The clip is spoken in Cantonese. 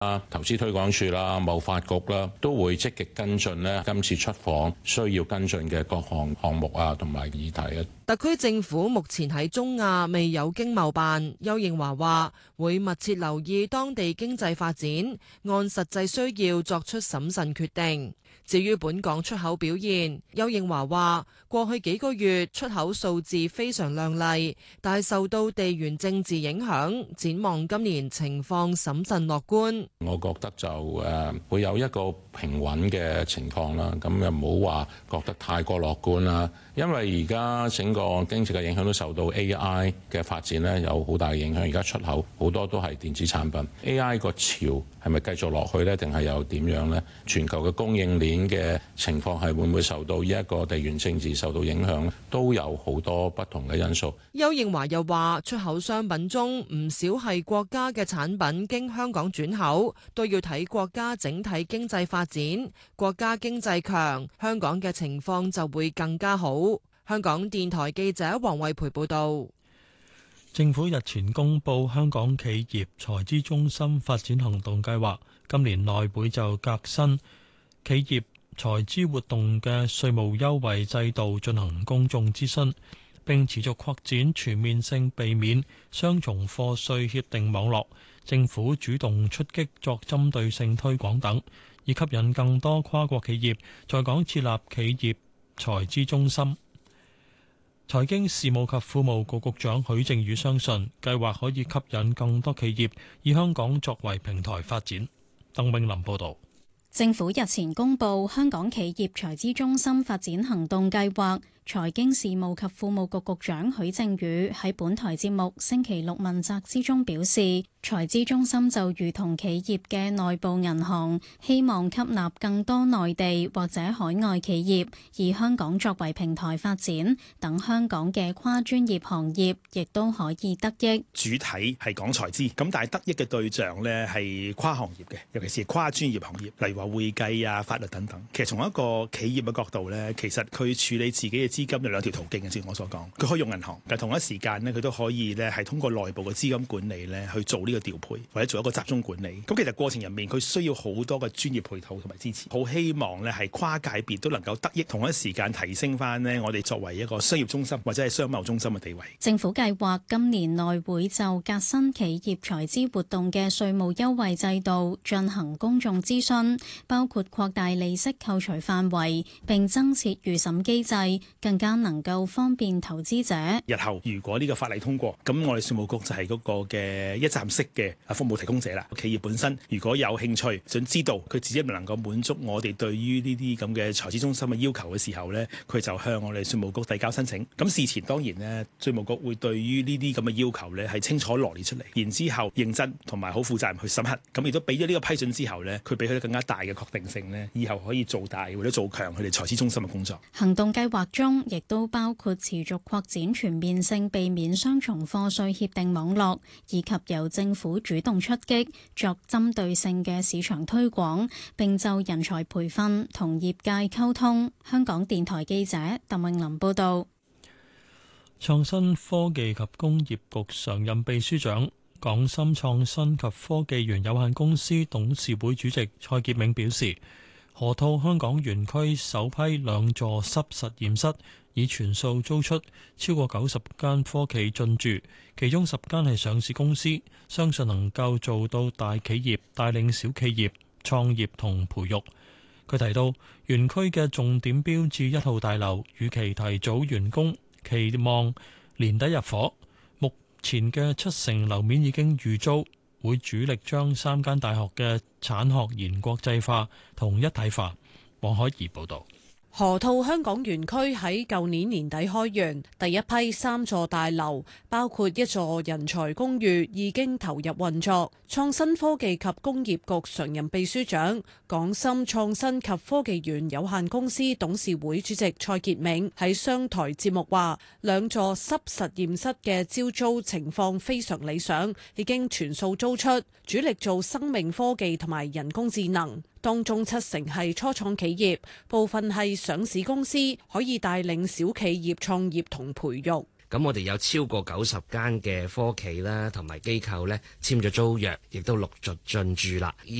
投資推廣署啦、貿發局啦，都會積極跟進呢今次出訪需要跟進嘅各項項目同埋議題啊。 特區政府目前喺中亞未有經貿辦，丘應樺話會密切留意當地經濟發展，按實際需要作出審慎決定。至於本港出口表現，丘應樺話過去幾個月出口數字非常亮麗，但係受到地緣政治影響，展望今年情況審慎樂觀。 我覺得就會有一個平穩嘅情況啦，咁又唔好話覺得太過樂觀啦，因為而家整個經濟嘅影響都受到 AI 嘅發展呢有好大嘅影響。而家出口好多都係電子產品，AI 個潮係咪繼續落去呢？定係又點樣呢？全球嘅供應鏈嘅情況係會唔會受到呢一個地緣政治受到影響呢？都有好多不同嘅因素。 丘應樺又話，出口商品中唔少係國家嘅產品經香港轉口，都要睇國家整體經濟發展。國家經濟強，香港嘅情況就會更加好。香港電台記者黃慧培報道。 政府日前公布香港企業財資中心發展行動計劃，今年內會就革新企業財資活動嘅稅務優惠制度進行公眾諮詢，並持續擴展全面性避免雙重課稅協定網絡。政府主動出擊作針對性推廣等，以吸引更多跨國企業在港設立企業財資中心。財經事務及庫務局局長許正宇相信，計劃可以吸引更多企業以香港作為平台發展。鄧永林報導。 政府日前公布香港企業財資中心發展行動計劃。財經事務及庫務局局長許正宇喺本台節目星期六問責之中表示，財資中心就如同企業嘅內部銀行，希望吸納更多內地或者海外企業，以香港作為平台發展，等香港嘅跨專業行業亦都可以得益。 主體係講財資，咁但係得益嘅對象呢係跨行業嘅，尤其是跨專業行業，例如話會計啊、法律等等。其實從一個企業嘅角度呢，其實佢處理自己嘅資金有兩條途徑嘅，正如我所講，佢可以用銀行，但同一時間呢，佢都可以呢係通過內部嘅資金管理呢去做呢個調配，或者做一個集中管理。咁其實過程入面佢需要好多嘅專業配套同埋支持，好希望呢係跨界別都能夠得益，同一時間提升翻呢我哋作為一個商業中心或者係商貿中心嘅地位。 政府計劃今年內會就革新企業財資活動嘅稅務優惠制度進行公眾諮詢，包括擴大利息扣除範圍，並增設預審機制，更加能夠方便投資者。 日後如果呢個法例通過，咁我哋稅務局就係嗰個嘅一站式嘅服務提供者啦。企業本身如果有興趣想知道佢自己能夠滿足我哋對於呢啲咁嘅財資中心嘅要求嘅時候呢，佢就向我哋稅務局遞交申請。咁事前當然呢，稅務局會對於呢啲咁嘅要求呢係清楚羅列出嚟，然之後認真同埋好負責任去審核。咁亦都俾咗呢個批准之後呢，佢俾佢更加大嘅確定性呢，以後可以做大或者做強佢哋財資中心嘅工作。 行動計劃中亦都包括持續擴展全面性避免雙重課稅協定網絡，以及由政府主動出擊作針對性嘅市場推廣，並就人才培訓同業界溝通。香港電台記者鄧永林報道。 創新科技及工業局常任秘書長、港深創新及科技園有限公司董事會主席蔡傑銘表示，河套香港園區首批2座濕實驗室已全數租出，超過90間科企進駐，其中10間係上市公司，相信能夠做到大企業帶領小企業創業同培育。佢提到，園區嘅重點標誌1號大樓，預期提早完工，期望年底入伙。目前嘅70%樓面已經預租，會主力將3間大學嘅產學研國際化同一體化。黃海怡報導。 河套香港園區喺舊年年底開園，第一批3座大樓，包括1座人才公寓已經投入運作。創新科技及工業局常任秘書長、港深創新及科技園有限公司董事會主席蔡傑銘喺商台節目話，2座濕實驗室嘅招租情況非常理想，已經全數租出，主力做生命科技同埋人工智能。當中70%係初創企業，部分係上市公司，可以帶領小企業創業同培育。 咁我哋有超過90間嘅科企啦，同埋機構咧簽咗租約，亦都陸續進駐啦。